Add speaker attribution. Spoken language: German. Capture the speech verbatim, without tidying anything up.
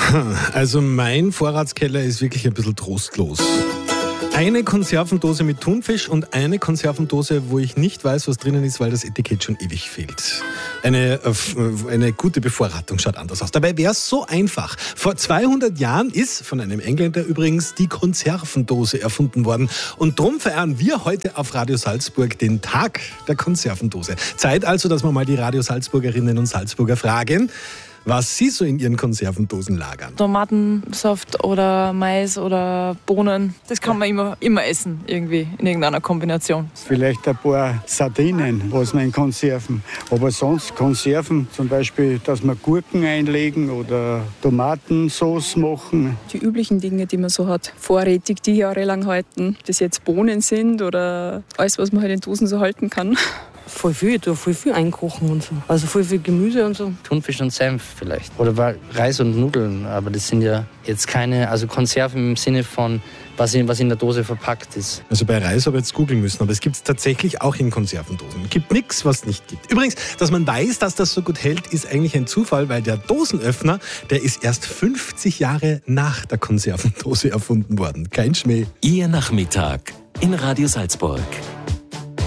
Speaker 1: Also mein Vorratskeller ist wirklich ein bisschen trostlos. Eine Konservendose mit Thunfisch und eine Konservendose, wo ich nicht weiß, was drinnen ist, weil das Etikett schon ewig fehlt. Eine, eine gute Bevorratung schaut anders aus. Dabei wäre es so einfach. Vor zweihundert Jahren ist, von einem Engländer übrigens, die Konservendose erfunden worden. Und darum feiern wir heute auf Radio Salzburg den Tag der Konservendose. Zeit also, dass wir mal die Radio Salzburgerinnen und Salzburger fragen, was sie so in ihren Konservendosen lagern.
Speaker 2: Tomatensaft oder Mais oder Bohnen, das kann man immer, immer essen, irgendwie, in irgendeiner Kombination.
Speaker 3: Vielleicht ein paar Sardinen, was man in Konserven. Aber sonst Konserven, zum Beispiel, dass wir Gurken einlegen oder Tomatensauce machen.
Speaker 4: Die üblichen Dinge, die man so hat, vorrätig, die jahrelang halten. Ob das jetzt Bohnen sind oder alles, was man halt in Dosen so halten kann.
Speaker 5: Voll viel, ich tue voll viel einkochen und so. Also voll viel Gemüse und so.
Speaker 6: Thunfisch und Senf vielleicht. Oder Reis und Nudeln. Aber das sind ja jetzt keine, also Konserven im Sinne von, was in, was in der Dose verpackt ist.
Speaker 1: Also bei Reis habe ich jetzt googeln müssen, aber es gibt es tatsächlich auch in Konservendosen. Es gibt nichts, was es nicht gibt. Übrigens, dass man weiß, dass das so gut hält, ist eigentlich ein Zufall, weil der Dosenöffner, der ist erst fünfzig Jahre nach der Konservendose erfunden worden. Kein Schmäh.
Speaker 7: Ihr Nachmittag in Radio Salzburg.